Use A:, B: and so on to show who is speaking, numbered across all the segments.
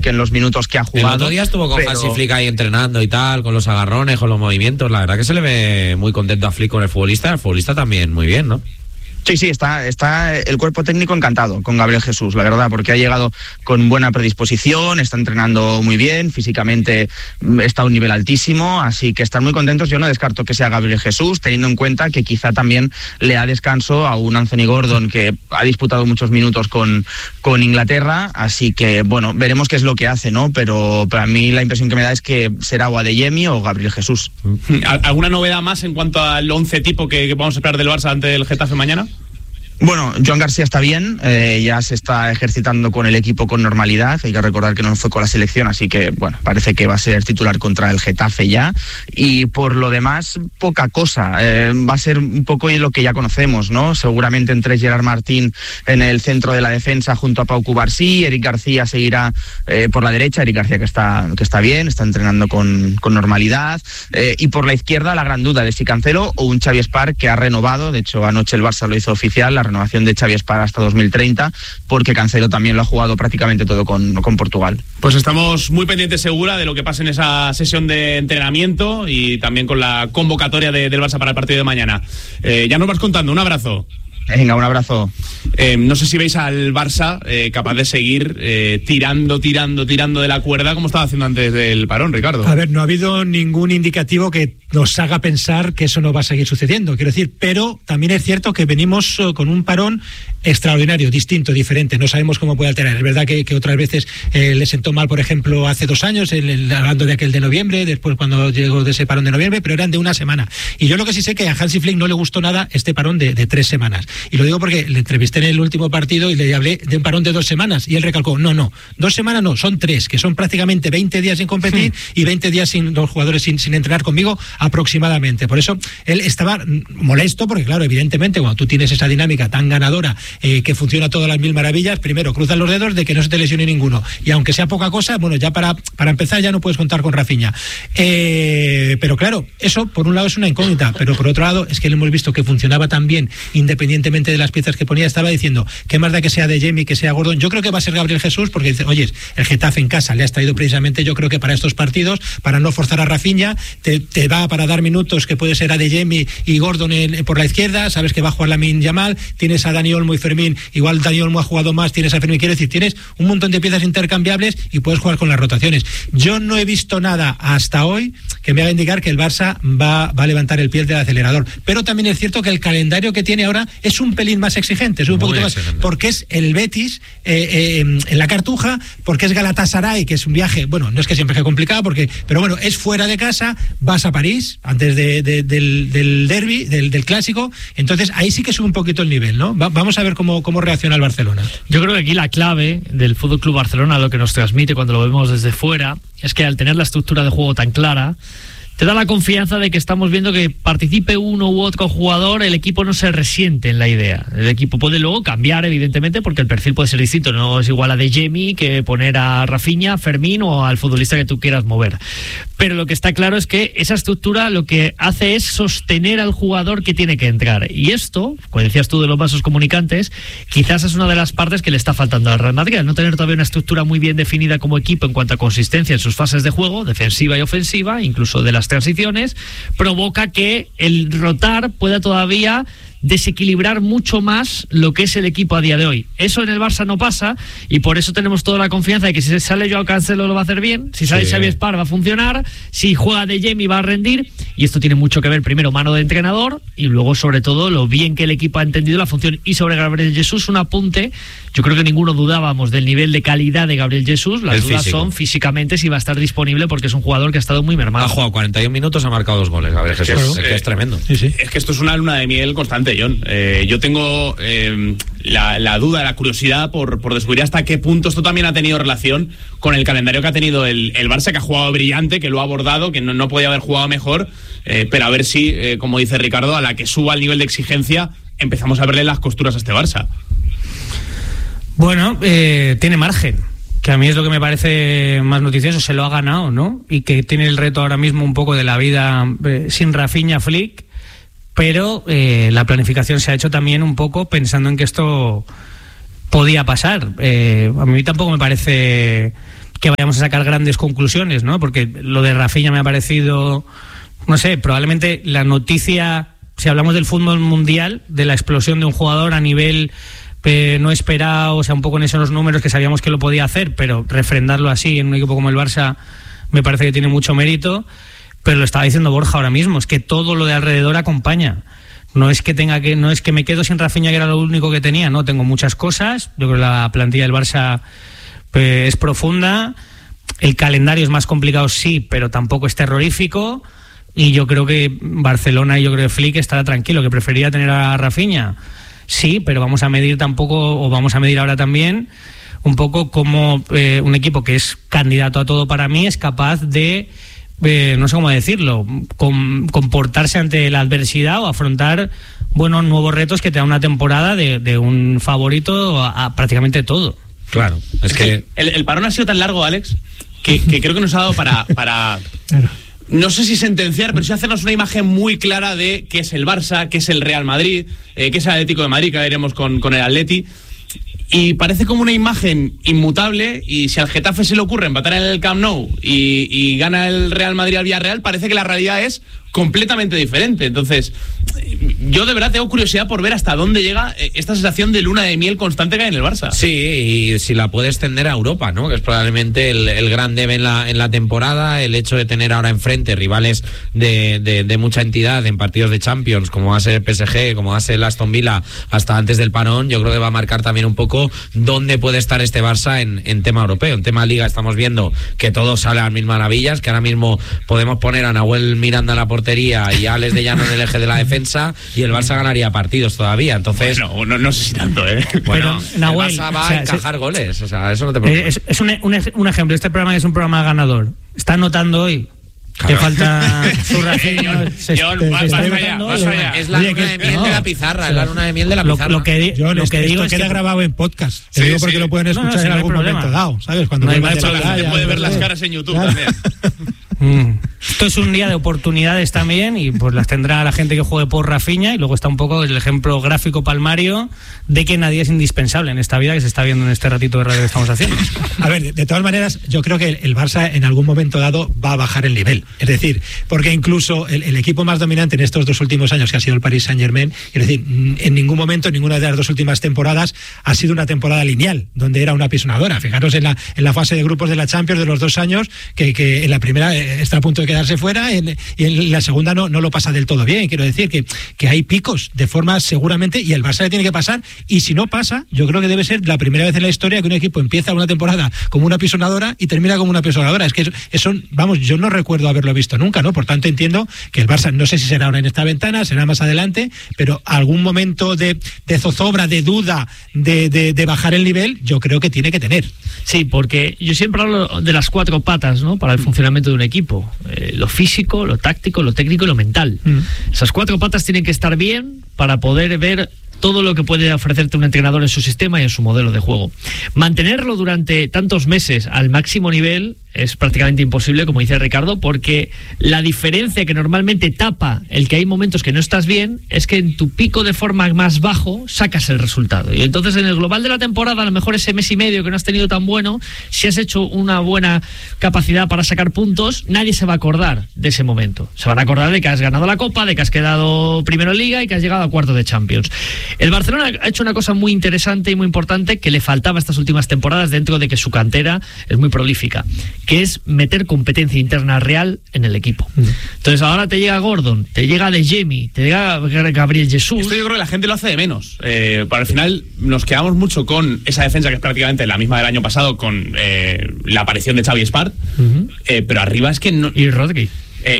A: Flick en los minutos que ha jugado.
B: El otro día estuvo con Hansi Flick ahí entrenando y tal, con los agarrones, con los movimientos. La verdad que se le ve muy contento a Flick con el futbolista también muy bien, ¿no?
A: Sí, está el cuerpo técnico encantado con Gabriel Jesús, la verdad, porque ha llegado con buena predisposición, está entrenando muy bien, físicamente está a un nivel altísimo, así que están muy contentos. Yo no descarto que sea Gabriel Jesús, teniendo en cuenta que quizá también le da descanso a un Anthony Gordon que ha disputado muchos minutos con Inglaterra, así que bueno, veremos qué es lo que hace, ¿no? Pero para mí la impresión que me da es que será o Adeyemi o Gabriel Jesús.
C: ¿Alguna novedad más en cuanto al 11 tipo que vamos a esperar del Barça ante el Getafe mañana?
A: Bueno, Joan García está bien, ya se está ejercitando con el equipo con normalidad. Hay que recordar que no fue con la selección, así que bueno, parece que va a ser titular contra el Getafe ya. Y por lo demás, poca cosa. Va a ser un poco lo que ya conocemos, ¿no? Seguramente entre Gerard Martín en el centro de la defensa junto a Pau Cubarsí, Eric García seguirá por la derecha, Eric García que está bien, está entrenando con normalidad. Y por la izquierda la gran duda de si Cancelo o un Xavi Espar que ha renovado. De hecho, anoche el Barça lo hizo oficial, la renovación de Xavi Espar hasta 2030, porque Cancelo también lo ha jugado prácticamente todo con Portugal.
C: Pues estamos muy pendientes, Segura, de lo que pase en esa sesión de entrenamiento y también con la convocatoria del Barça para el partido de mañana. Ya nos vas contando, un abrazo.
A: Venga, un abrazo.
C: No sé si veis al Barça capaz de seguir tirando de la cuerda como estaba haciendo antes del parón, Ricardo.
D: A ver, no ha habido ningún indicativo que nos haga pensar que eso no va a seguir sucediendo, quiero decir, pero también es cierto que venimos con un parón extraordinario, distinto, diferente, no sabemos cómo puede alterar. Es verdad que otras veces le sentó mal, por ejemplo, hace 2 años, hablando de aquel de noviembre, después cuando llegó de ese parón de noviembre, pero eran de 1 semana. Y yo lo que sí sé que a Hansi Flick no le gustó nada este parón de 3 semanas. Y lo digo porque le entrevisté en el último partido y le hablé de un parón de 2 semanas y él recalcó, no, 2 semanas no, son 3, que son prácticamente 20 días sin competir y 20 días sin los jugadores sin entrenar conmigo aproximadamente. Por eso él estaba molesto porque claro, evidentemente cuando tú tienes esa dinámica tan ganadora que funciona todas las mil maravillas, primero cruzan los dedos de que no se te lesione ninguno y aunque sea poca cosa, bueno, ya para empezar ya no puedes contar con Rafinha. Pero claro, eso por un lado es una incógnita, pero por otro lado es que le hemos visto que funcionaba tan bien independientemente de las piezas que ponía. Estaba diciendo que más da que sea Adeyemi, que sea Gordon. Yo creo que va a ser Gabriel Jesús porque dice, oye, el Getafe en casa le has traído precisamente, yo creo que para estos partidos, para no forzar a Rafinha, te va para dar minutos que puede ser Adeyemi y Gordon por la izquierda, sabes que va a jugar Lamine Yamal, tienes a Dani Olmo y Fermín, igual Dani Olmo ha jugado más, tienes a Fermín, quiero decir, tienes un montón de piezas intercambiables y puedes jugar con las rotaciones. Yo no he visto nada hasta hoy que me haga indicar que el Barça va a levantar el pie del acelerador, pero también es cierto que el calendario que tiene ahora es un pelín más exigente, es un poquito más, porque es el Betis en la Cartuja, porque es Galatasaray, que es un viaje, bueno, no es que sea un viaje complicado, pero bueno, es fuera de casa, vas a París antes del derbi, del clásico, entonces ahí sí que sube un poquito el nivel, ¿no? Vamos a ver cómo reacciona el Barcelona.
E: Yo creo que aquí la clave del Fútbol Club Barcelona, lo que nos transmite cuando lo vemos desde fuera, es que al tener la estructura de juego tan clara, te da la confianza de que estamos viendo que participe uno u otro jugador, el equipo no se resiente en la idea. El equipo puede luego cambiar, evidentemente, porque el perfil puede ser distinto. No es igual a Adeyemi que poner a Rafinha, Fermín o al futbolista que tú quieras mover. Pero lo que está claro es que esa estructura lo que hace es sostener al jugador que tiene que entrar. Y esto, como decías tú de los vasos comunicantes, quizás es una de las partes que le está faltando al Real Madrid. Al no tener todavía una estructura muy bien definida como equipo en cuanto a consistencia en sus fases de juego, defensiva y ofensiva, incluso de las transiciones, provoca que el rotar pueda todavía desequilibrar mucho más lo que es el equipo a día de hoy. Eso en el Barça no pasa y por eso tenemos toda la confianza de que si sale Joao Cancelo lo va a hacer bien, si sale Xavi Espar va a funcionar, si juega Adeyemi va a rendir, y esto tiene mucho que ver primero mano de entrenador y luego sobre todo lo bien que el equipo ha entendido la función. Y sobre Gabriel Jesús un apunte, yo creo que ninguno dudábamos del nivel de calidad de Gabriel Jesús, las dudas son físicamente si va a estar disponible porque es un jugador que ha estado muy mermado.
B: Ha jugado 41 minutos, ha marcado 2 goles Gabriel Jesús, claro. Es tremendo.
C: Sí. Es que esto es una luna de miel constante, John. Yo tengo la duda, la curiosidad por descubrir hasta qué punto esto también ha tenido relación con el calendario que ha tenido el Barça, que ha jugado brillante, que lo ha abordado, que no podía haber jugado mejor, pero a ver si, como dice Ricardo, a la que suba el nivel de exigencia empezamos a verle las costuras a este Barça.
F: Bueno, tiene margen, que a mí es lo que me parece más noticioso, se lo ha ganado, ¿no? Y que tiene el reto ahora mismo un poco de la vida sin Rafinha, Flick, pero la planificación se ha hecho también un poco pensando en que esto podía pasar. A mí tampoco me parece que vayamos a sacar grandes conclusiones, ¿no? Porque lo de Rafinha me ha parecido, no sé, probablemente la noticia, si hablamos del fútbol mundial, de la explosión de un jugador a nivel no esperado, o sea, un poco en esos números que sabíamos que lo podía hacer, pero refrendarlo así en un equipo como el Barça me parece que tiene mucho mérito. Pero lo estaba diciendo Borja ahora mismo, es que todo lo de alrededor acompaña. No es que me quedo sin Rafinha, que era lo único que tenía, no, tengo muchas cosas. Yo creo que la plantilla del Barça es profunda, el calendario es más complicado, sí, pero tampoco es terrorífico. Y yo creo que Barcelona y yo creo que Flick estará tranquilo, que prefería tener a Rafinha. Sí, pero vamos a medir ahora también un poco cómo un equipo que es candidato a todo para mí es capaz de, no sé cómo decirlo, comportarse ante la adversidad o afrontar nuevos retos que te da una temporada de un favorito a prácticamente todo.
B: Claro, es que
C: el parón ha sido tan largo, Alex, que creo que nos ha dado para no sé si sentenciar, pero sí hacernos una imagen muy clara de qué es el Barça, qué es el Real Madrid, qué es el Atlético de Madrid, que veremos con el Atleti. Y parece como una imagen inmutable, y si al Getafe se le ocurre empatar en el Camp Nou y gana el Real Madrid al Villarreal, parece que la realidad es completamente diferente. Entonces, yo de verdad tengo curiosidad por ver hasta dónde llega esta sensación de luna de miel constante que hay en el Barça.
B: Sí, y si la puede extender a Europa, ¿no? Que es probablemente el gran debe en la temporada, el hecho de tener ahora enfrente rivales de mucha entidad en partidos de Champions, como va a ser el PSG, como va a ser el Aston Villa, hasta antes del parón, yo creo que va a marcar también un poco dónde puede estar este Barça en tema europeo. En tema Liga estamos viendo que todo sale a las mil maravillas, que ahora mismo podemos poner a Nahuel Miranda en la portería y a Alex de Llano en el eje de la defensa, y el Barça ganaría partidos todavía. Entonces,
C: no sé si tanto,
B: Bueno,
F: pero Nahuel,
B: el Barça va a encajar goles, o sea, eso no te preocupes.
F: Es un ejemplo. Este programa es un programa ganador. ¿Está notando hoy?
B: Claro.
F: Que falta su Rafinha.
B: Es la luna de miel de la pizarra. Es la luna de miel de la pizarra.
D: Lo que digo es que queda grabado en podcast. Te digo porque lo pueden escuchar en algún momento dado, ¿sabes? Cuando
C: la gente puede ver las caras en YouTube también.
F: Esto es un día de oportunidades también, y pues las tendrá la gente que juegue por Rafinha, y luego está un poco el ejemplo gráfico palmario de que nadie es indispensable en esta vida, que se está viendo en este ratito de radio que estamos haciendo.
D: A ver, de todas maneras, yo creo que el Barça en algún momento dado va a bajar el nivel. Es decir, porque incluso el equipo más dominante en estos 2 últimos años, que ha sido el Paris Saint-Germain, es decir, en ningún momento, ninguna de las 2 últimas temporadas ha sido una temporada lineal, donde era una pisonadora. Fijaros en la fase de grupos de la Champions de los 2 años, que en la primera está a punto de quedarse fuera, y en la segunda no lo pasa del todo bien. Quiero decir que hay picos de forma seguramente, y el Barça le tiene que pasar, y si no pasa, yo creo que debe ser la primera vez en la historia que un equipo empieza una temporada como una pisonadora y termina como una pisonadora. Es que eso vamos, yo no recuerdo haberlo visto nunca, ¿no? Por tanto, entiendo que el Barça, no sé si será ahora en esta ventana, será más adelante, pero algún momento de zozobra, de duda, de bajar el nivel, yo creo que tiene que tener.
E: Sí, porque yo siempre hablo de las 4 patas, ¿no?, para el funcionamiento de un equipo. Lo físico, lo táctico, lo técnico y lo mental. Esas 4 patas tienen que estar bien para poder ver todo lo que puede ofrecerte un entrenador en su sistema y en su modelo de juego. Mantenerlo durante tantos meses al máximo nivel es prácticamente imposible, como dice Ricardo, porque la diferencia que normalmente tapa el que hay momentos que no estás bien es que en tu pico de forma más bajo sacas el resultado. Y entonces en el global de la temporada, a lo mejor ese mes y medio que no has tenido tan bueno, si has hecho una buena capacidad para sacar puntos, nadie se va a acordar de ese momento. Se van a acordar de que has ganado la Copa, de que has quedado primero en Liga y que has llegado a cuarto de Champions. El Barcelona ha hecho una cosa muy interesante y muy importante que le faltaba estas últimas temporadas, dentro de que su cantera es muy prolífica, que es meter competencia interna real en el equipo. Entonces ahora te llega Gordon, te llega De Jemi, te llega Gabriel Jesús.
C: Esto yo creo que la gente lo hace de menos. Para el final nos quedamos mucho con esa defensa que es prácticamente la misma del año pasado, con la aparición de Xavi Espart, pero arriba es que no...
E: Y Rodri.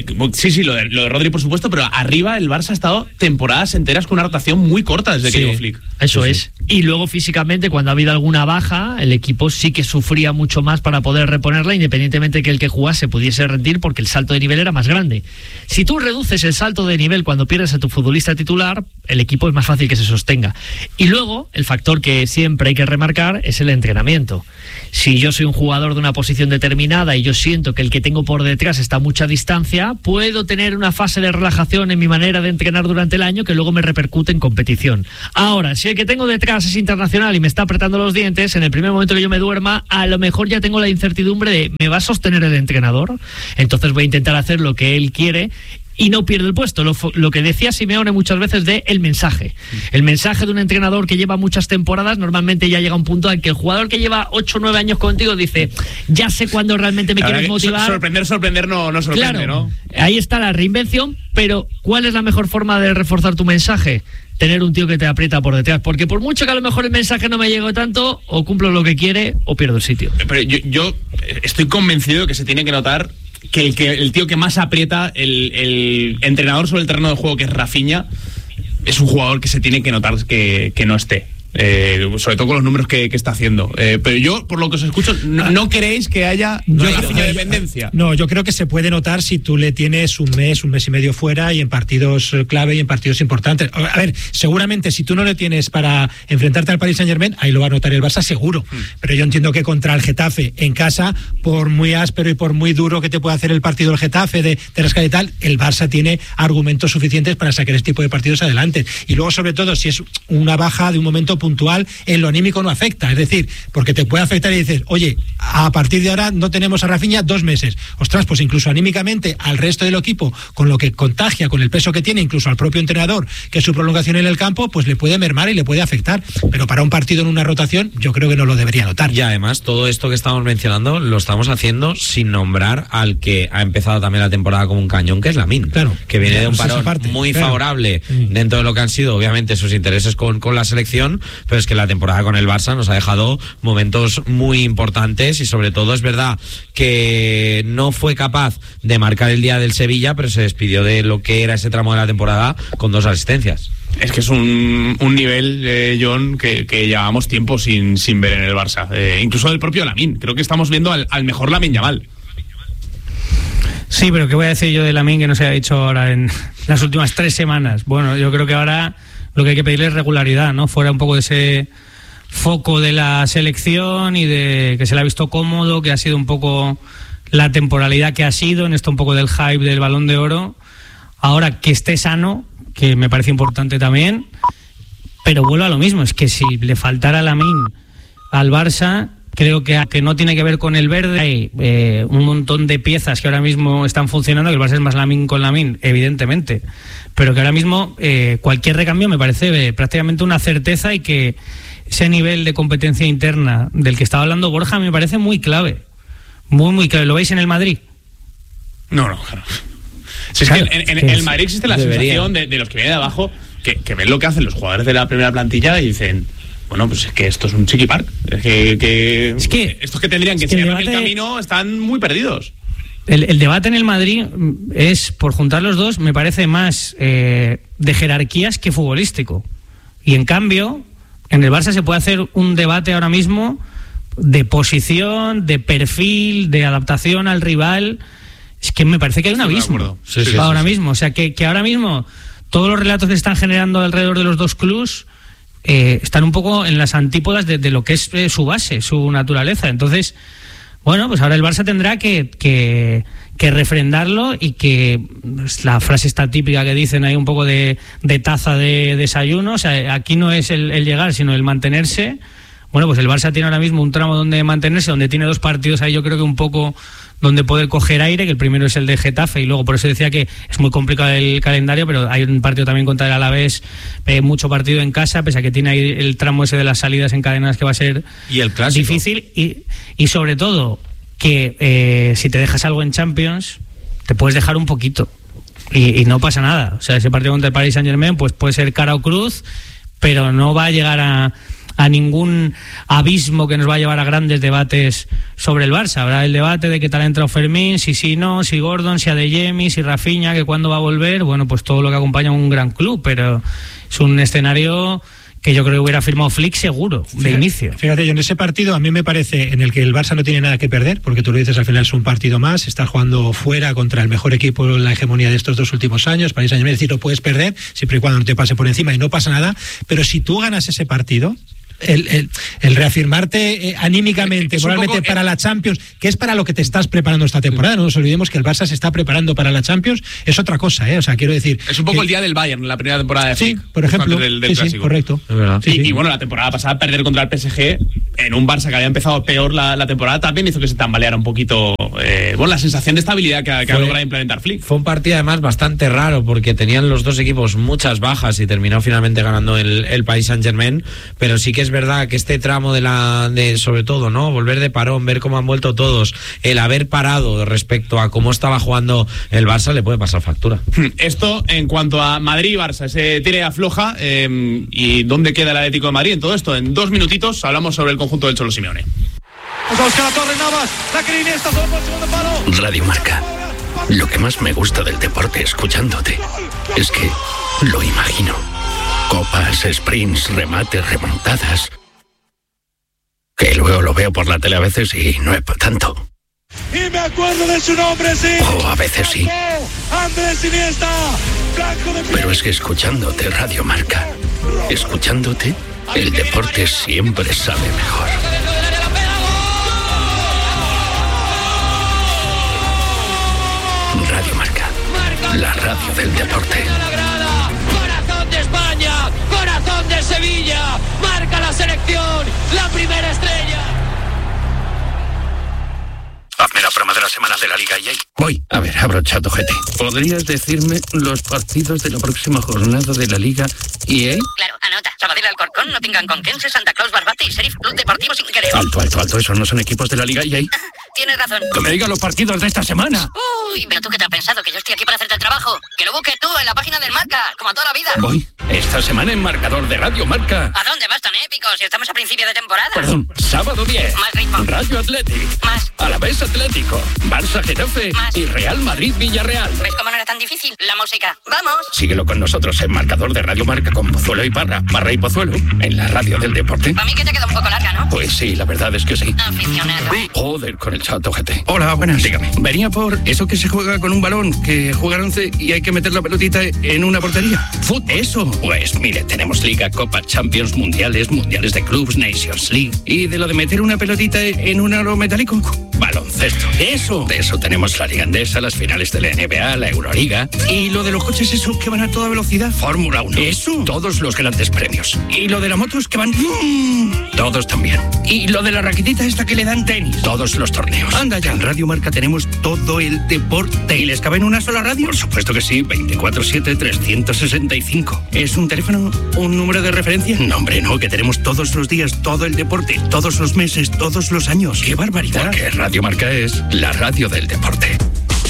C: Sí, lo de Rodri, por supuesto, pero arriba el Barça ha estado temporadas enteras con una rotación muy corta desde que llegó Flick.
E: Eso es. Y luego físicamente, cuando ha habido alguna baja, el equipo sí que sufría mucho más para poder reponerla, independientemente de que el que jugase pudiese rendir, porque el salto de nivel era más grande. Si tú reduces el salto de nivel cuando pierdes a tu futbolista titular, el equipo es más fácil que se sostenga. Y luego, el factor que siempre hay que remarcar es el entrenamiento. Si yo soy un jugador de una posición determinada y yo siento que el que tengo por detrás está a mucha distancia, experiencia, puedo tener una fase de relajación en mi manera de entrenar durante el año que luego me repercute en competición. Ahora, si el que tengo detrás es internacional y me está apretando los dientes, en el primer momento que yo me duerma, a lo mejor ya tengo la incertidumbre de ¿me va a sostener el entrenador? Entonces voy a intentar hacer lo que él quiere y no pierdo el puesto. Lo que decía Simeone muchas veces de el mensaje. El mensaje de un entrenador que lleva muchas temporadas normalmente ya llega a un punto en que el jugador que lleva 8 o 9 años contigo dice, ya sé cuándo realmente me quieres motivar.
C: Sorprender no sorprende,
E: claro,
C: ¿no?
E: Ahí está la reinvención, pero ¿cuál es la mejor forma de reforzar tu mensaje? Tener un tío que te aprieta por detrás, porque por mucho que a lo mejor el mensaje no me llegue tanto, o cumplo lo que quiere o pierdo el sitio.
C: Pero yo estoy convencido de que se tiene que notar que el tío que más aprieta, el entrenador sobre el terreno de juego, que es Rafinha, es un jugador que se tiene que notar que no esté. Sobre todo con los números que está haciendo. Pero yo, por lo que os escucho, ¿no creéis que haya dependencia?
D: No, yo creo que se puede notar si tú le tienes un mes y medio fuera y en partidos clave y en partidos importantes. A ver, seguramente si tú no le tienes para enfrentarte al Paris Saint-Germain, ahí lo va a notar el Barça seguro. Pero yo entiendo que contra el Getafe en casa, por muy áspero y por muy duro que te pueda hacer el partido del Getafe de rascar y tal, el Barça tiene argumentos suficientes para sacar este tipo de partidos adelante. Y luego, sobre todo, si es una baja de un momento puntual, en lo anímico no afecta, es decir, porque te puede afectar y dices, oye, a partir de ahora no tenemos a Rafinha 2 meses, ostras, pues incluso anímicamente al resto del equipo, con lo que contagia, con el peso que tiene, incluso al propio entrenador, que es su prolongación en el campo, pues le puede mermar y le puede afectar, pero para un partido en una rotación yo creo que no lo debería notar.
B: Y además todo esto que estamos mencionando lo estamos haciendo sin nombrar al que ha empezado también la temporada como un cañón, que es Lamine,
D: claro,
B: que viene de un
D: pues
B: parón muy favorable dentro de lo que han sido obviamente sus intereses con la selección, pero es que la temporada con el Barça nos ha dejado momentos muy importantes y sobre todo es verdad que no fue capaz de marcar el día del Sevilla, pero se despidió de lo que era ese tramo de la temporada con 2 asistencias.
C: Es que es un nivel, John, que llevábamos tiempo sin ver en el Barça. Incluso del propio Lamine. Creo que estamos viendo al mejor Lamine Yamal.
F: Sí, pero ¿qué voy a decir yo de Lamine que no se ha dicho ahora en las últimas 3 semanas? Bueno, yo creo que ahora lo que hay que pedirle es regularidad, ¿no? Fuera un poco de ese foco de la selección y de que se le ha visto cómodo, que ha sido un poco la temporalidad que ha sido, en esto un poco del hype del Balón de Oro. Ahora que esté sano, que me parece importante también, pero vuelvo a lo mismo, es que si le faltara Lamine al Barça, creo que no tiene que ver con el verde, hay un montón de piezas que ahora mismo están funcionando, que el Barça es más Lamine con Lamine, evidentemente, pero que ahora mismo cualquier recambio me parece prácticamente una certeza y que ese nivel de competencia interna del que estaba hablando Borja me parece muy clave, muy clave. ¿Lo veis en el Madrid?
C: No, claro. Si es que en el Madrid existe la sensación de los que vienen de abajo que ven lo que hacen los jugadores de la primera plantilla y dicen, bueno, pues es que esto es un chiqui park, es que estos que tendrían que enseñarnos el camino están muy perdidos.
F: El debate en el Madrid es, por juntar los dos, me parece más de jerarquías que futbolístico. Y en cambio, en el Barça se puede hacer un debate ahora mismo de posición, de perfil, de adaptación al rival. Es que me parece que hay un abismo ahora mismo. O sea, que ahora mismo todos los relatos que se están generando alrededor de los dos clubs están un poco en las antípodas de lo que es su base, su naturaleza. Entonces, bueno, pues ahora el Barça tendrá que refrendarlo y que la frase está típica que dicen ahí un poco de taza de desayuno. O sea, aquí no es el llegar, sino el mantenerse. Bueno, pues el Barça tiene ahora mismo un tramo donde mantenerse, donde tiene 2 partidos ahí, yo creo que un poco donde poder coger aire, que el primero es el de Getafe, y luego por eso decía que es muy complicado el calendario, pero hay un partido también contra el Alavés, mucho partido en casa, pese a que tiene ahí el tramo ese de las salidas encadenadas que va a ser
B: y el clásico
F: difícil, y sobre todo que si te dejas algo en Champions, te puedes dejar un poquito, y no pasa nada. O sea, ese partido contra el Paris Saint-Germain pues puede ser cara o cruz, pero no va a llegar a ningún abismo que nos va a llevar a grandes debates sobre el Barça. Habrá el debate de qué tal ha entrado Fermín, si no, si Gordon, si Adeyemi, si Rafinha, que cuándo va a volver. Bueno, pues todo lo que acompaña a un gran club, pero es un escenario que yo creo que hubiera firmado Flick seguro, de inicio.
D: Fíjate, yo en ese partido a mí me parece en el que el Barça no tiene nada que perder, porque tú lo dices, al final es un partido más, estás jugando fuera contra el mejor equipo en la hegemonía de estos 2 últimos años, Paris Saint-Germain, es decir, lo puedes perder siempre y cuando no te pase por encima y no pasa nada, pero si tú ganas ese partido, el reafirmarte anímicamente, probablemente para la Champions, que es para lo que te estás preparando esta temporada. No nos olvidemos que el Barça se está preparando para la Champions, es otra cosa, o sea, quiero decir...
C: Es un poco el día del Bayern, la primera temporada de Flick.
D: Sí, por ejemplo.
C: Del
D: sí,
C: clásico.
D: Correcto.
C: Y bueno, la temporada pasada perder contra el PSG en un Barça que había empezado peor la temporada también hizo que se tambaleara un poquito la sensación de estabilidad que ha logrado implementar Flick.
B: Fue un partido además bastante raro porque tenían los dos equipos muchas bajas y terminó finalmente ganando el Paris Saint-Germain, pero sí que es verdad que este tramo de sobre todo, ¿no? Volver de parón, ver cómo han vuelto todos, el haber parado respecto a cómo estaba jugando el Barça le puede pasar factura.
C: Esto en cuanto a Madrid y Barça, ese tire afloja, y dónde queda el Atlético de Madrid en todo esto. En 2 minutitos hablamos sobre el conjunto del Cholo Simeone.
G: Radio Marca. Lo que más me gusta del deporte escuchándote es que lo imagino. Copas, sprints, remates, remontadas. Que luego lo veo por la tele a veces y no es para tanto.
H: Y me acuerdo de su nombre, sí.
G: O a veces sí.
H: Andrés Iniesta.
G: Pero es que escuchándote Radio Marca, escuchándote, el deporte siempre sabe mejor. Radio Marca, la radio del deporte.
I: Corazón de España, corazón de Sevilla, marca la selección, la primera estrella.
G: Hazme la broma de la semana de la Liga EA. Voy. A ver, abro ChatGPT. ¿Podrías decirme los partidos de la próxima jornada de la Liga EA?
J: Claro, anota. Sabadell, Alcorcón, Nottingham, Conquense, Santa Claus, Barbate y Sheriff Club Deportivo Sinquereo.
G: Alto. ¿Esos no son equipos de la Liga EA?
J: Tienes razón.
G: Que me diga los partidos de esta semana.
J: Uy, pero tú qué te has pensado, que yo estoy aquí para hacerte el trabajo. Que lo busques tú en la página del Marca, como toda la vida.
G: Voy. Esta semana en marcador de Radio Marca.
J: ¿A dónde vas tan épico si estamos a principio de temporada?
G: Perdón, sábado 10.
J: Más ritmo.
G: Rayo Athletic.
J: Más.
G: Alavés Atlético. Barça Getafe.
J: Más.
G: Y Real Madrid Villarreal.
J: ¿Ves cómo no era tan difícil? La música. ¡Vamos!
G: Síguelo con nosotros en marcador de Radio Marca con Pozuelo y Parra. Parra y Pozuelo. En la radio del deporte.
J: Para mí que te queda un poco larga, ¿no?
G: Pues sí, la verdad es que sí.
J: Aficionado.
G: Joder, con el ChatGPT. Hola, buenas. Dígame. Venía por eso que se juega con un balón, que juegan 11 y hay que meter la pelotita en una portería. ¡Fut! Eso. Pues mire, tenemos Liga, Copa, Champions, Mundiales de clubs, Nations League. Y de lo de meter una pelotita en un aro metálico, baloncesto. ¡Eso! De eso tenemos la Liga Andesa, las finales de la NBA, la Euroliga. Y lo de los coches esos que van a toda velocidad, Fórmula 1. ¡Eso! Todos los grandes premios. Y lo de las motos que van... Todos también. Y lo de la raquetita esta que le dan tenis. Todos los torneos. Anda ya. En Radio Marca tenemos todo el deporte. ¿Y les cabe en una sola radio? Por supuesto que sí. 24/7, 365. ¿Es un teléfono? ¿Un número de referencia? No, hombre, no. Que tenemos todos los días, todo el deporte, todos los meses, todos los años. ¡Qué barbaridad! Porque Radio Marca es la radio del deporte.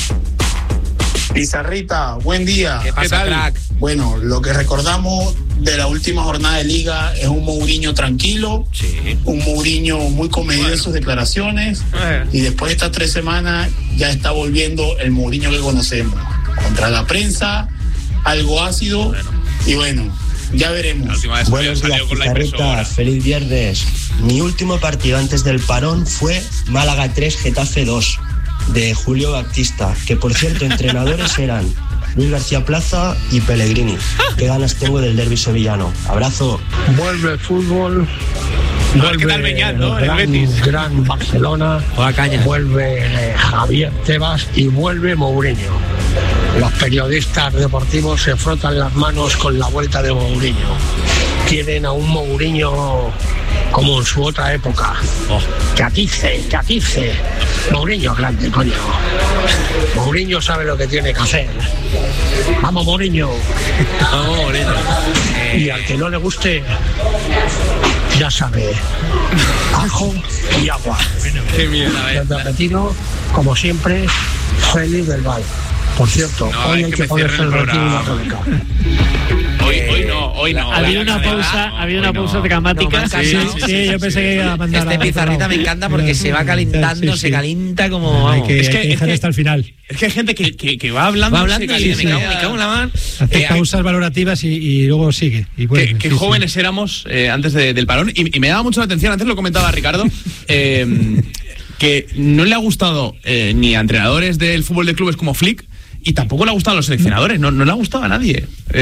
K: Pizarrita, buen día.
B: ¿Qué pasa, crack?
K: Bueno, lo que recordamos de la última jornada de Liga es un Mourinho tranquilo,
B: Sí.
K: un Mourinho muy comedido en sus declaraciones, y después de estas 3 semanas ya está volviendo el Mourinho que conocemos. Contra la prensa, algo ácido, y bueno, ya veremos.
L: Buenos días, Pizarritas, feliz viernes. Mi último partido antes del parón fue Málaga 3, Getafe 2, de Julio Baptista, que por cierto entrenadores eran Luis García Plaza y Pellegrini. Qué ganas tengo del derbi sevillano. Abrazo.
M: Vuelve el fútbol.
C: ¿Qué tal Beñat, no? El Betis.
M: Gran Barcelona. Vuelve Javier Tebas y vuelve Mourinho. Los periodistas deportivos se frotan las manos con la vuelta de Mourinho. Quieren a un Mourinho como en su otra época. Que atice. Mourinho es grande, coño. Mourinho sabe lo que tiene que hacer. Vamos, Mourinho.
B: Vamos, Mourinho.
M: Y al que no le guste, ya sabe, ajo y agua.
C: Qué mierda,
M: Desde Retiro, como siempre, Félix del Val. Por cierto,
C: No,
M: hoy
C: es
M: hay
C: que
M: que
C: me
M: ponerse
C: cierren
M: el
C: el
M: retiro
C: programa.
M: católica.
C: Hoy no.
E: Había una pausa dramática.
D: Sí, yo pensé que iba a mandar
B: Este
D: a-
B: Pizarrita me encanta porque se va calentando,
D: Sí.
B: se calienta como...
D: Hay
B: vamos.
D: que,
C: Es que-
D: hay que
C: es
D: dejar
C: que-
D: hasta el final.
C: Es que hay gente que va hablando.
B: Va hablando
C: se
B: y
C: calienta.
B: me cago en la mar.
D: Hace pausas valorativas y luego sigue. Y vuelve.
C: Qué
D: Sí, sí.
C: jóvenes éramos antes del parón, y me daba mucho la atención, antes lo comentaba Ricardo, que no le ha gustado ni a entrenadores del fútbol de clubes como Flick, y tampoco le ha gustado a los seleccionadores, no le ha gustado a nadie.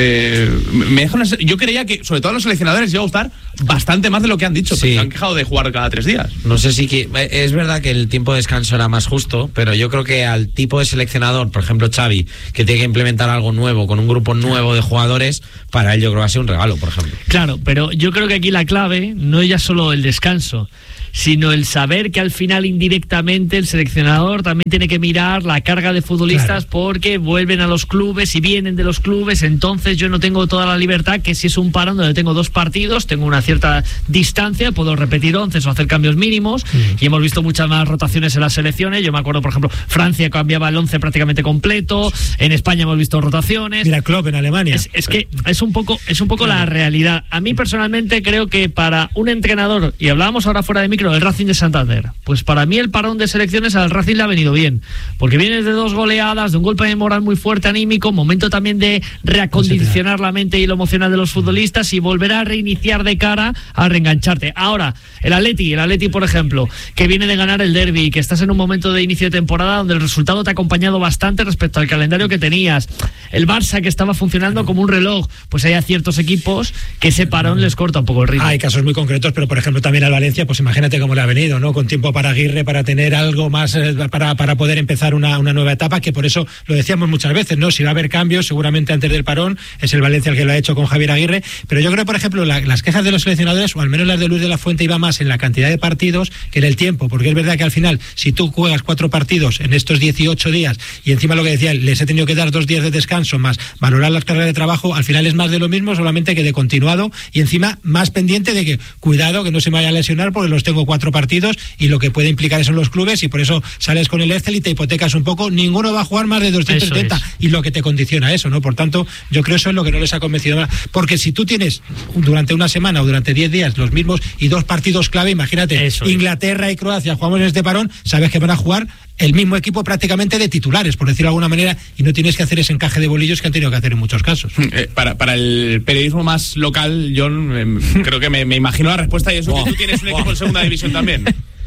C: Yo creía que, sobre todo a los seleccionadores, iba a gustar bastante más de lo que han dicho, pero se han quejado de jugar cada 3 días.
B: No sé si es verdad que el tiempo de descanso era más justo, pero yo creo que al tipo de seleccionador, por ejemplo Xavi, que tiene que implementar algo nuevo con un grupo nuevo de jugadores, para él yo creo que va a ser un regalo, por ejemplo.
E: Claro, pero yo creo que aquí la clave no es ya solo el descanso, sino el saber que al final indirectamente el seleccionador también tiene que mirar la carga de futbolistas, porque vuelven a los clubes y vienen de los clubes, entonces yo no tengo toda la libertad que si es un parón donde tengo 2 partidos, tengo una cierta distancia, puedo repetir 11 o hacer cambios mínimos, y hemos visto muchas más rotaciones en las selecciones. Yo me acuerdo, por ejemplo, Francia cambiaba el 11 prácticamente completo, en España hemos visto rotaciones.
D: Mira Klopp en Alemania.
E: Es que es un poco la realidad. A mí personalmente creo que para un entrenador, y hablábamos ahora fuera de micro, el Racing de Santander, pues para mí el parón de selecciones al Racing le ha venido bien, porque vienes de 2 goleadas, de un golpe de moral muy fuerte anímico, momento también de reacondicionar la mente y lo emocional de los futbolistas y volver a reiniciar de cara a reengancharte. Ahora, el Atleti, por ejemplo, que viene de ganar el derbi, que estás en un momento de inicio de temporada donde el resultado te ha acompañado bastante respecto al calendario que tenías. El Barça, que estaba funcionando como un reloj, pues hay ciertos equipos que ese parón les corta un poco el ritmo.
D: Hay casos muy concretos, pero por ejemplo también al Valencia, pues imagínate cómo le ha venido, ¿no? Con tiempo para Aguirre, para tener algo más, para poder empezar una nueva etapa, que por eso lo decíamos muchas veces, ¿no? Si va a haber cambios, seguramente antes del parón, es el Valencia el que lo ha hecho con Javier Aguirre, pero yo creo, por ejemplo, las quejas de los seleccionadores, o al menos las de Luis de la Fuente, iba más en la cantidad de partidos que en el tiempo, porque es verdad que al final, si tú juegas 4 partidos en estos 18 días, y encima lo que decía, les he tenido que dar 2 días de descanso, más valorar las cargas de trabajo, al final es más de lo mismo, solamente que de continuado, y encima más pendiente de que, cuidado, que no se me vaya a lesionar, porque los tengo 4 partidos, y lo que puede implicar eso en los clubes, y por eso sales con el Excel y te hipotecas un poco. Ninguno va a jugar más de 270, y lo que te condiciona eso, ¿no? Por tanto, yo creo eso es lo que no les ha convencido, porque si tú tienes durante una semana o durante 10 días los mismos y 2 partidos clave, imagínate, Inglaterra y Croacia jugamos en este parón, sabes que van a jugar el mismo equipo prácticamente de titulares, por decirlo de alguna manera, y no tienes que hacer ese encaje de bolillos que han tenido que hacer en muchos casos.
C: Para el periodismo más local, John, creo que me imagino la respuesta, y eso que tú tienes un equipo en segunda división también.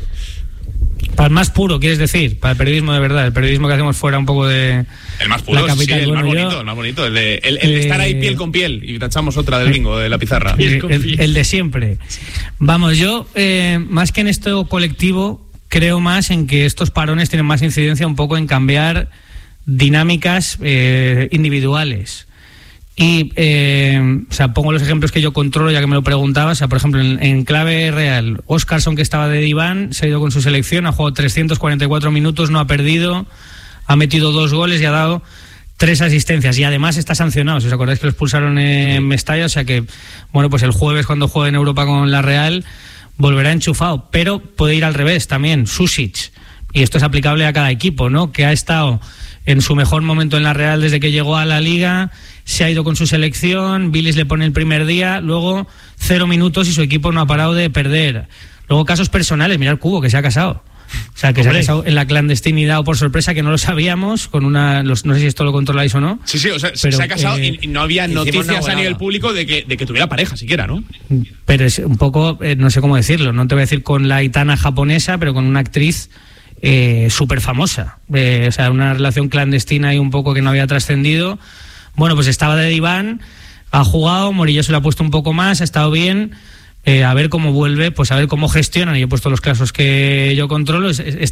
F: Para el más puro, quieres decir, para el periodismo de verdad, el periodismo que hacemos fuera un poco de
C: el más puro,
F: la capital,
C: el más bonito, el de estar ahí piel con piel, y tachamos otra del bingo de la pizarra.
F: El de siempre. Vamos, yo más que en esto colectivo, creo más en que estos parones tienen más incidencia un poco en cambiar dinámicas individuales. Y, o sea, pongo los ejemplos que yo controlo, ya que me lo preguntabas. O sea, por ejemplo, en clave real, Óscarson, que estaba de diván, se ha ido con su selección, ha jugado 344 minutos, no ha perdido, ha metido 2 goles y ha dado 3 asistencias. Y además está sancionado. Si os acordáis que lo expulsaron en Mestalla, o sea que, bueno, pues el jueves, cuando juegue en Europa con la Real, volverá enchufado. Pero puede ir al revés también, Susic. Y esto es aplicable a cada equipo, ¿no? Que ha estado en su mejor momento en la Real desde que llegó a la Liga, se ha ido con su selección, Vilis le pone el primer día, luego 0 minutos y su equipo no ha parado de perder. Luego casos personales, mirad Cubo, que se ha casado. O sea, que se ha casado en la clandestinidad o por sorpresa, que no lo sabíamos, con no sé si esto lo controláis o no.
C: Sí, o sea, pero, se ha casado y no había noticias a nivel público de que tuviera pareja siquiera, ¿no?
F: Pero es un poco, no sé cómo decirlo, no te voy a decir con la gitana japonesa, pero con una actriz súper famosa. O sea, una relación clandestina y un poco que no había trascendido. Bueno, pues estaba de diván, ha jugado, Morillo se lo ha puesto un poco más, ha estado bien. A ver cómo vuelve, pues a ver cómo gestionan. Yo he puesto los casos que yo controlo,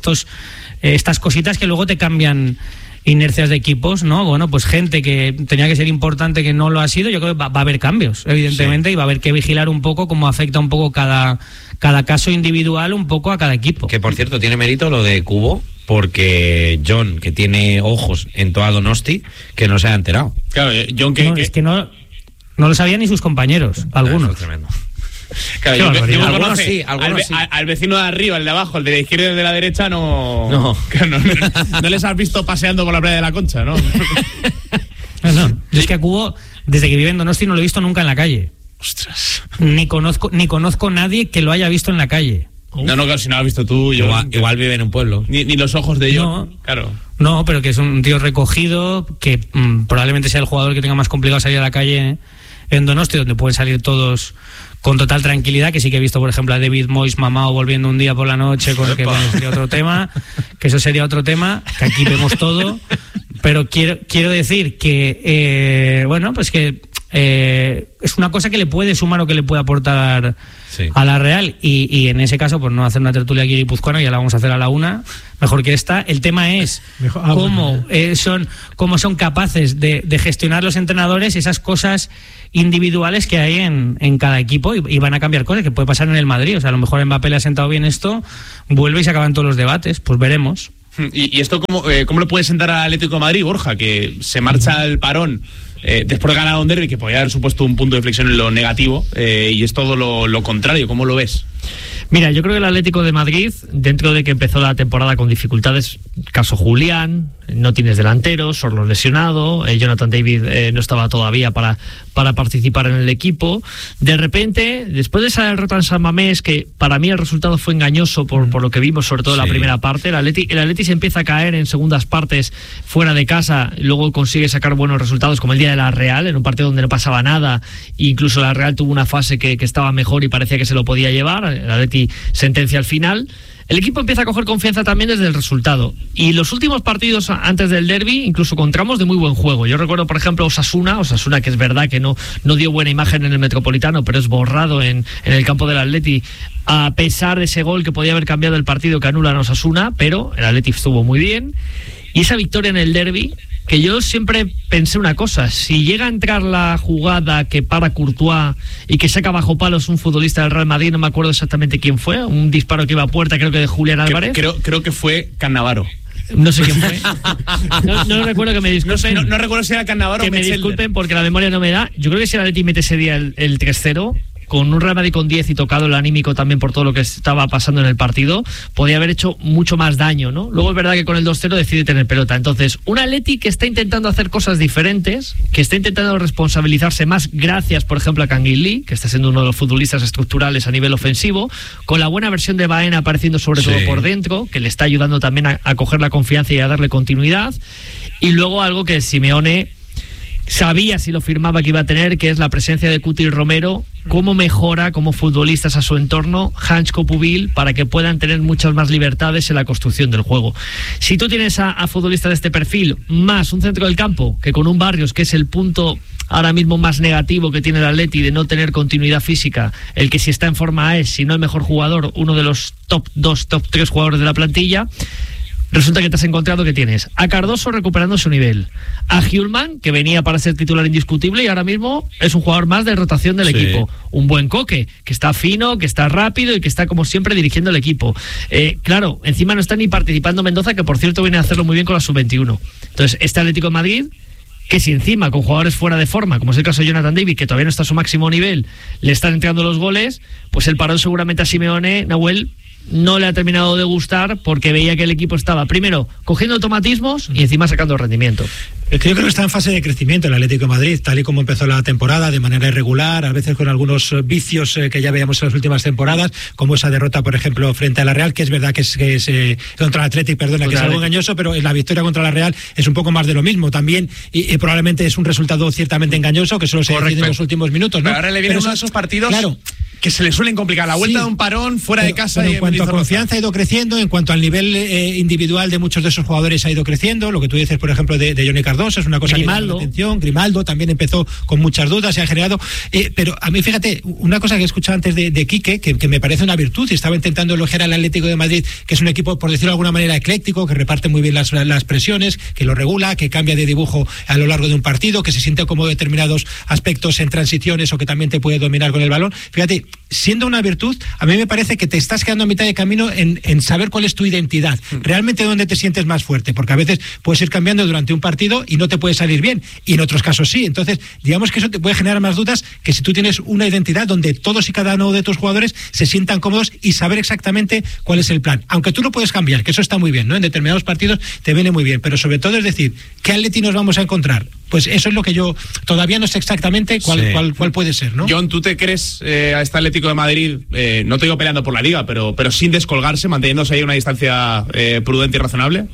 F: estas cositas que luego te cambian inercias de equipos, ¿no? Bueno, pues gente que tenía que ser importante que no lo ha sido, yo creo que va a haber cambios, evidentemente, sí. Y va a haber que vigilar un poco cómo afecta un poco cada caso individual un poco a cada equipo.
B: Que por cierto, tiene mérito lo de Cubo, porque John, que tiene ojos en toda Donosti, que no se ha enterado.
C: Claro, John
F: es que no lo sabían ni sus compañeros, algunos.
B: Es tremendo.
C: Claro,
B: algunos sí,
C: al vecino de arriba, el de abajo, el de la izquierda y el de la derecha no les has visto paseando por la playa de la Concha, ¿no?
F: No. Yo es que a Cubo, desde que vive en Donosti, no lo he visto nunca en la calle.
C: Ostras.
F: Ni conozco nadie que lo haya visto en la calle.
C: No, claro, si no lo has visto tú,
B: igual vive en un pueblo.
C: Ni los ojos de ellos.
F: No,
C: claro.
F: No, pero que es un tío recogido, que probablemente sea el jugador que tenga más complicado salir a la calle en Donosti, donde pueden salir todos con total tranquilidad, que sí que he visto, por ejemplo, a David Moyes mamado volviendo un día por la noche, con que sería otro tema, que aquí vemos todo, pero quiero decir que, bueno, pues que es una cosa que le puede sumar o que le puede aportar a la Real, y en ese caso, por no hacer una tertulia aquí guipuzcoana, ya la vamos a hacer a la una, mejor que esta. El tema es cómo son capaces de gestionar los entrenadores esas cosas individuales que hay en cada equipo, y van a cambiar cosas, que puede pasar en el Madrid. O sea, a lo mejor Mbappé le ha sentado bien esto, vuelve y se acaban todos los debates, pues veremos.
C: ¿Y esto cómo le puede sentar al Atlético de Madrid, Borja, que se marcha al parón después de ganar un derbi que podía haber supuesto un punto de inflexión en lo negativo, y es todo lo contrario? ¿Cómo lo ves?
E: Mira, yo creo que el Atlético de Madrid, dentro de que empezó la temporada con dificultades, caso Julián, no tienes delanteros, Sorlo lesionado, Jonathan David no estaba todavía para participar en el equipo. De repente, después de esa derrota en San Mamés, que para mí el resultado fue engañoso por lo que vimos, sobre todo en la primera parte, el Atleti se empieza a caer en segundas partes fuera de casa, y luego consigue sacar buenos resultados, como el día de la Real, en un partido donde no pasaba nada, e incluso la Real tuvo una fase que estaba mejor y parecía que se lo podía llevar. El Atleti sentencia al final. El equipo empieza a coger confianza también desde el resultado, y los últimos partidos antes del derbi incluso con tramos de muy buen juego. Yo recuerdo, por ejemplo, Osasuna, que es verdad que no dio buena imagen en el Metropolitano, pero es borrado en el campo del Atleti, a pesar de ese gol que podía haber cambiado el partido, que anulan a Osasuna, pero el Atleti estuvo muy bien. Y esa victoria en el derbi, que yo siempre pensé una cosa: si llega a entrar la jugada que para Courtois y que saca bajo palos un futbolista del Real Madrid, no me acuerdo exactamente quién fue, un disparo que iba a puerta, creo que de Julián Álvarez.
C: Creo que fue Cannavaro.
E: No sé quién fue. No recuerdo, que me disculpen.
C: No recuerdo si era Cannavaro
E: o Metzelder. Que me disculpen porque la memoria no me da. Yo creo que si el Atleti mete ese día el 3-0, con un Real Madrid con 10 y tocado el anímico también por todo lo que estaba pasando en el partido, podía haber hecho mucho más daño, ¿no? Luego es verdad que con el 2-0 decide tener pelota. Entonces, un Atleti que está intentando hacer cosas diferentes, que está intentando responsabilizarse más, gracias, por ejemplo, a Canguilí, que está siendo uno de los futbolistas estructurales a nivel ofensivo, con la buena versión de Baena apareciendo sobre todo por dentro, que le está ayudando también a coger la confianza y a darle continuidad. Y luego algo que Simeone sabía, si lo firmaba, que iba a tener, que es la presencia de Cuti y Romero, cómo mejora como futbolistas a su entorno Hansko Pubil, para que puedan tener muchas más libertades en la construcción del juego. Si tú tienes a futbolistas de este perfil, más un centro del campo, que con un Barrios, que es el punto ahora mismo más negativo que tiene el Atleti, de no tener continuidad física, el que si está en forma es, si no el mejor jugador, uno de los top 2, top 3 jugadores de la plantilla, resulta que te has encontrado que tienes a Cardoso recuperando su nivel, a Hjulman, que venía para ser titular indiscutible y ahora mismo es un jugador más de rotación del equipo, un buen Coque, que está fino, que está rápido y que está como siempre dirigiendo el equipo. Claro, encima no está ni participando Mendoza, que por cierto viene a hacerlo muy bien con la sub-21. Entonces, este Atlético de Madrid, que si encima con jugadores fuera de forma, como es el caso de Jonathan David, que todavía no está a su máximo nivel, le están entrando los goles, pues el parón seguramente a Simeone, Nahuel, no le ha terminado de gustar, porque veía que el equipo estaba primero cogiendo automatismos y encima sacando rendimiento.
D: Yo creo que está en fase de crecimiento el Atlético de Madrid, tal y como empezó la temporada, de manera irregular, a veces con algunos vicios que ya veíamos en las últimas temporadas, como esa derrota, por ejemplo, frente a la Real, que es verdad que es contra el Atlético, perdona, que es algo engañoso, pero la victoria contra la Real es un poco más de lo mismo también, y probablemente es un resultado ciertamente engañoso, que solo se decide en los últimos minutos, ¿no?
C: Pero ahora le viene uno de esos partidos, claro, que se le suelen complicar, la vuelta de un parón fuera de casa.
D: Pero en cuanto a confianza ha ido creciendo, en cuanto al nivel individual de muchos de esos jugadores ha ido creciendo. Lo que tú dices, por ejemplo, de Johnny Cardoso es una cosa
E: Grimaldo.
D: Que llama la atención. Grimaldo también empezó con muchas dudas, se ha generado, pero a mí, fíjate, una cosa que he escuchado antes de Quique, que me parece una virtud, y estaba intentando elogiar al Atlético de Madrid, que es un equipo, por decirlo de alguna manera, ecléctico, que reparte muy bien las presiones, que lo regula, que cambia de dibujo a lo largo de un partido, que se siente como determinados aspectos en transiciones, o que también te puede dominar con el balón. Fíjate, siendo una virtud, a mí me parece que te estás quedando a mitad de camino en saber cuál es tu identidad, realmente dónde te sientes más fuerte, porque a veces puedes ir cambiando durante un partido y no te puede salir bien, y en otros casos sí. Entonces, digamos que eso te puede generar más dudas que si tú tienes una identidad donde todos y cada uno de tus jugadores se sientan cómodos y saber exactamente cuál es el plan, aunque tú lo puedes cambiar, que eso está muy bien, ¿no? En determinados partidos te viene muy bien, pero sobre todo es decir, ¿qué Atleti nos vamos a encontrar? Pues eso es lo que yo todavía no sé exactamente cuál puede ser, ¿no?
C: John, ¿tú te crees a este Atlético de Madrid, no te digo peleando por la Liga, pero sin descolgarse, manteniéndose ahí a una distancia prudente y razonable?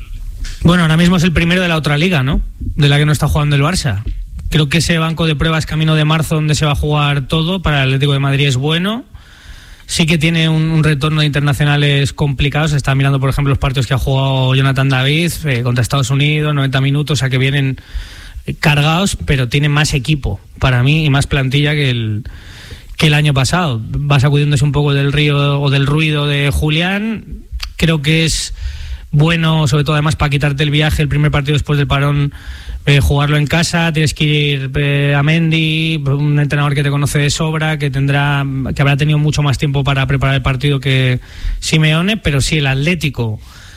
F: Bueno, ahora mismo es el primero de la otra liga, ¿no? De la que no está jugando el Barça. Creo que ese banco de pruebas camino de marzo, donde se va a jugar todo, para el Atlético de Madrid es bueno. sí que tiene un retorno de internacionales complicado. Se está mirando, por ejemplo, los partidos que ha jugado Jonathan David contra Estados Unidos, 90 minutos, o sea que vienen cargados, pero tiene más equipo para mí y más plantilla que el año pasado. Va sacudiéndose un poco del río o del ruido de Julián. Creo que es bueno, sobre todo además para quitarte el viaje, el primer partido después del parón, jugarlo en casa. Tienes que ir a Mendy, un entrenador que te conoce de sobra, que habrá tenido mucho más tiempo para preparar el partido que Simeone, pero sí el Atlético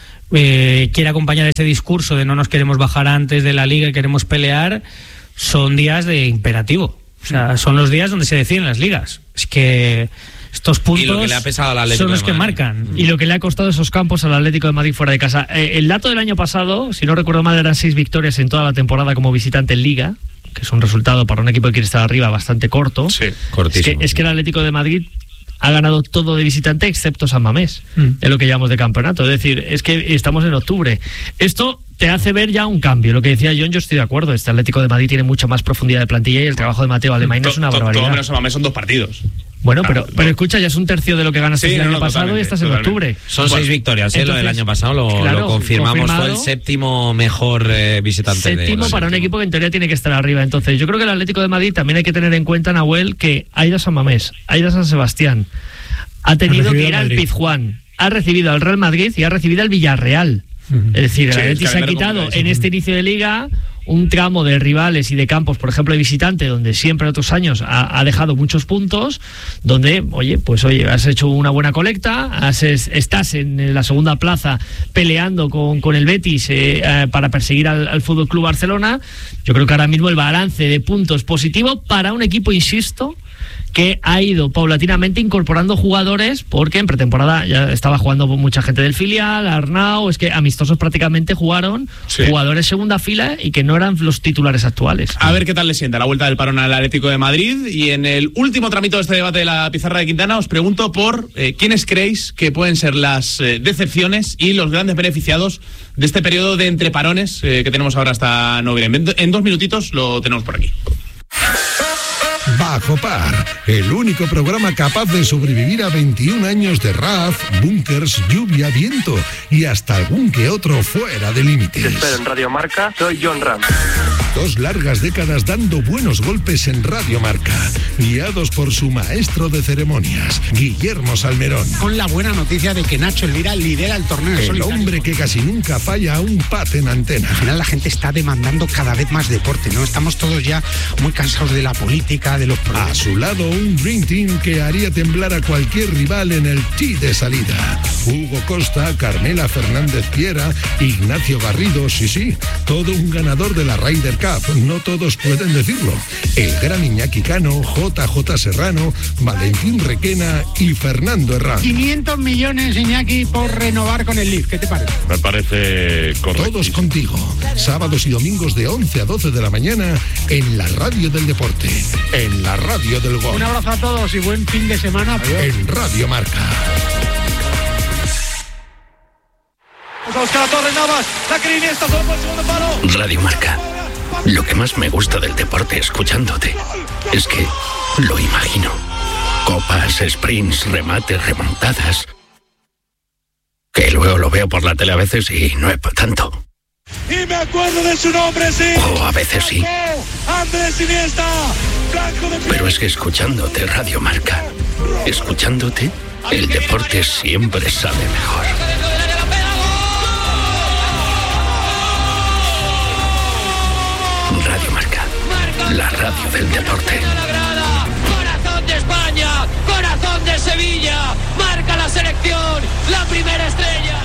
F: quiere acompañar ese discurso de no nos queremos bajar antes de la Liga y queremos pelear. Son días de imperativo, o sea, son los días donde se deciden las ligas. Es que estos puntos
B: y lo que le ha pesado al Atlético
F: son los que marcan.
E: Y lo que le ha costado esos campos al Atlético de Madrid fuera de casa. El dato del año pasado, si no recuerdo mal, eran 6 victorias en toda la temporada como visitante en Liga, que es un resultado para un equipo que quiere estar arriba bastante corto.
B: Sí, cortísimo.
E: Es que el Atlético de Madrid ha ganado todo de visitante excepto San Mamés, en lo que llamamos de campeonato. Es decir, es que estamos en octubre. Esto te hace ver ya un cambio. Lo que decía John, yo estoy de acuerdo. Este Atlético de Madrid tiene mucha más profundidad de plantilla y el trabajo de Mateo Alemán es una barbaridad.
C: Todo menos San Mamés son 2 partidos.
E: Bueno, pero escucha, ya es un tercio de lo que ganaste el año pasado y estás en octubre.
B: Son 6 victorias, entonces, lo del año pasado lo confirmamos, fue el séptimo mejor visitante.
E: Séptimo para un equipo que en teoría tiene que estar arriba. Entonces yo creo que el Atlético de Madrid también hay que tener en cuenta, Nahuel, que ha ido a San Mamés, ha ido a San Sebastián, ha tenido que ir al Pizjuán, ha recibido al Real Madrid y ha recibido al Villarreal. Es decir, el Atlético se ha quitado en este inicio de liga un tramo de rivales y de campos, por ejemplo, de visitante, donde siempre en otros años ha dejado muchos puntos, donde, has hecho una buena colecta, estás en la segunda plaza peleando con el Betis para perseguir al Fútbol Club Barcelona. Yo creo que ahora mismo el balance de puntos positivo para un equipo, insisto, que ha ido paulatinamente incorporando jugadores, porque en pretemporada ya estaba jugando mucha gente del filial, Arnau, es que amistosos prácticamente jugaron jugadores segunda fila y que no eran los titulares actuales.
C: A ver qué tal le sienta la vuelta del parón al Atlético de Madrid. Y en el último tramito de este debate de la pizarra de Quintana os pregunto por quiénes creéis que pueden ser las decepciones y los grandes beneficiados de este periodo de entreparones que tenemos ahora hasta noviembre. En 2 minutitos lo tenemos por aquí.
N: Bajo Par, el único programa capaz de sobrevivir a 21 años de RAF, búnkers, lluvia, viento y hasta algún que otro fuera de límites.
O: Te espero en Radio Marca, soy John Ram.
N: 2 largas décadas dando buenos golpes en Radio Marca, guiados por su maestro de ceremonias, Guillermo Salmerón.
P: Con la buena noticia de que Nacho Elvira lidera el torneo.
N: El hombre que casi nunca falla a un pat en antena.
P: Al final la gente está demandando cada vez más deporte, ¿no? Estamos todos ya muy cansados de la política, de los problemas.
N: A su lado un Dream Team que haría temblar a cualquier rival en el tee de salida. Hugo Costa, Carmela Fernández Piera, Ignacio Garrido, sí, todo un ganador de la Ryder Cup. No todos pueden decirlo. El gran Iñaki Cano, JJ Serrano, Valentín Requena y Fernando Herrán.
P: 500 millones, Iñaki, por renovar con el Leaf. ¿Qué te parece?
N: Me parece correcto. Todos contigo. Sábados y domingos de 11 a 12 de la mañana en la radio del deporte, en la radio del gol.
P: Un abrazo a todos y buen fin de semana.
N: Adiós. En Radio Marca.
G: Radio Marca. Lo que más me gusta del deporte escuchándote es que lo imagino. Copas, sprints, remates, remontadas. Que luego lo veo por la tele a veces y no es para tanto.
H: Y me acuerdo de su nombre, sí.
G: O a veces sí.
H: Andrés Iniesta.
G: Pero es que escuchándote Radio Marca, escuchándote, el deporte siempre sabe mejor. Radio Marca, la radio del deporte.
I: Corazón de España, corazón de Sevilla, marca la selección, la primera estrella.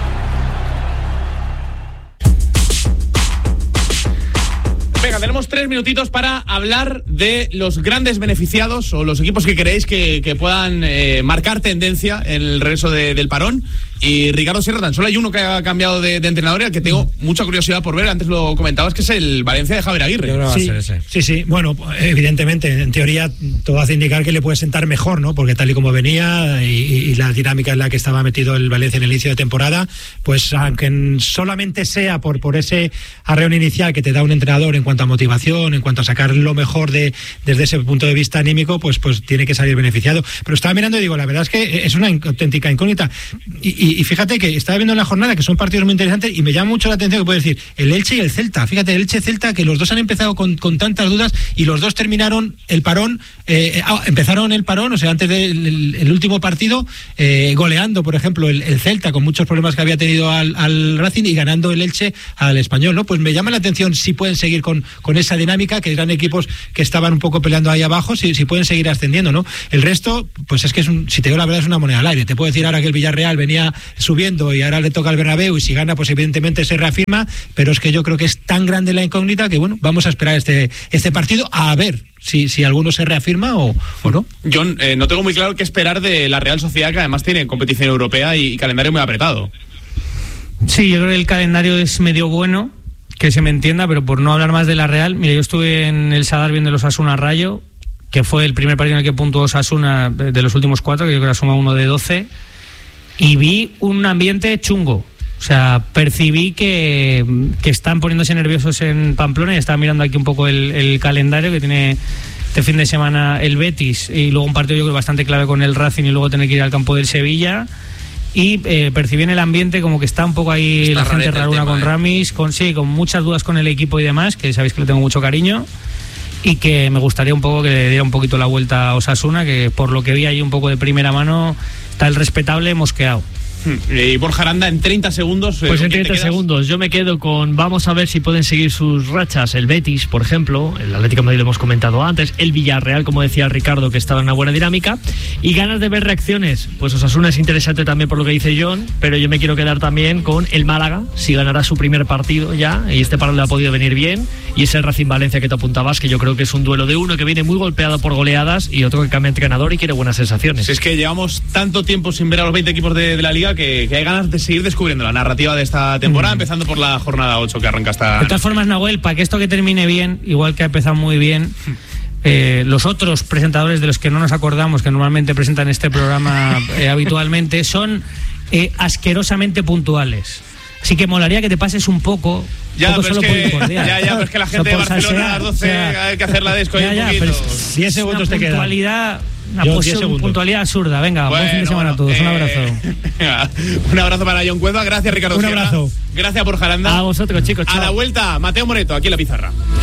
C: Venga, tenemos 3 minutitos para hablar de los grandes beneficiados o los equipos que creéis que puedan marcar tendencia en el regreso del parón. Y Ricardo Sierra, tan solo hay uno que ha cambiado de entrenador y al que tengo mucha curiosidad por ver, antes lo comentabas, que es el Valencia de Javier Aguirre.
B: Yo creo que va a ser ese.
D: Sí, bueno, evidentemente, en teoría todo hace indicar que le puede sentar mejor, ¿no? Porque tal y como venía y la dinámica en la que estaba metido el Valencia en el inicio de temporada, pues aunque solamente sea por ese arreón inicial que te da un entrenador en cuanto a motivación, en cuanto a sacar lo mejor desde ese punto de vista anímico, pues tiene que salir beneficiado. Pero estaba mirando y digo, la verdad es que es una auténtica incógnita. Y fíjate que estaba viendo en la jornada que son partidos muy interesantes y me llama mucho la atención que puede decir el Elche y el Celta. Fíjate, el Elche-Celta, que los dos han empezado con tantas dudas y los dos terminaron el parón, empezaron el parón, o sea, antes del último partido, goleando, por ejemplo, el Celta con muchos problemas que había tenido al Racing y ganando el Elche al Español, ¿no? Pues me llama la atención si pueden seguir con esa dinámica, que eran equipos que estaban un poco peleando ahí abajo, si pueden seguir ascendiendo, ¿no? El resto, pues es que si te digo la verdad, es una moneda al aire. Te puedo decir ahora que el Villarreal venía subiendo y ahora le toca al Bernabéu y si gana, pues evidentemente se reafirma, pero es que yo creo que es tan grande la incógnita que, bueno, vamos a esperar este partido a ver si alguno se reafirma o no.
C: John, no tengo muy claro qué esperar de la Real Sociedad, que además tiene competición europea y calendario muy apretado.
F: Sí, yo creo que el calendario es medio bueno, que se me entienda, pero por no hablar más de la Real, mira, yo estuve en el Sadar viendo los Osasuna Rayo, que fue el primer partido en el que puntuó Osasuna de los últimos 4, que yo creo que suma 1 de 12, y vi un ambiente chungo. O sea, percibí que están poniéndose nerviosos en Pamplona, y estaba mirando aquí un poco el calendario que tiene este fin de semana el Betis, y luego un partido yo creo bastante clave con el Racing, y luego tener que ir al campo del Sevilla. Y percibí en el ambiente como que está un poco ahí la gente raruna con Ramis, con muchas dudas con el equipo y demás, que sabéis que le tengo mucho cariño, y que me gustaría un poco que le diera un poquito la vuelta a Osasuna, que por lo que vi ahí un poco de primera mano está el respetable mosqueado.
C: Y Borja Aranda, en 30 segundos.
E: Pues en 30 segundos yo me quedo con, vamos a ver si pueden seguir sus rachas el Betis, por ejemplo, el Atlético de Madrid lo hemos comentado antes, el Villarreal, como decía Ricardo, que estaba en una buena dinámica, y ganas de ver reacciones. Pues Osasuna es interesante también por lo que dice John, pero yo me quiero quedar también con el Málaga, si ganará su primer partido ya, y este paro le ha podido venir bien, y ese Racing Valencia que te apuntabas, que yo creo que es un duelo de uno que viene muy golpeado por goleadas y otro que cambia entrenador y quiere buenas sensaciones.
C: Es que llevamos tanto tiempo sin ver a los 20 equipos de la Liga que hay ganas de seguir descubriendo la narrativa de esta temporada, empezando por la jornada 8 que arranca esta.
F: De todas formas, Nahuel, para que esto que termine bien, igual que ha empezado muy bien, los otros presentadores de los que no nos acordamos, que normalmente presentan este programa habitualmente, son asquerosamente puntuales. Así que molaría que te pases un poco.
C: Ya,
F: poco
C: pero
F: solo
C: es que,
F: por
C: pero es que la gente de Barcelona a las 12 hay que hacer la desco ahí un poquito.
D: 10 segundos te quedan.
F: Una puntualidad absurda. Venga, buen fin de semana a todos. Un abrazo.
C: Un abrazo para John Cueva. Gracias, Ricardo.
D: Un abrazo.
C: Gracias, Borja Aranda.
E: A vosotros, chicos.
C: Chao. A la vuelta, Mateo Moreto, aquí en La Pizarra.